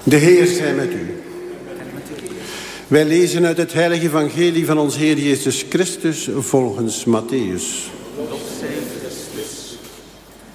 De Heer zij met u. Wij lezen uit het heilige evangelie van ons Heer Jezus Christus volgens Mattheüs.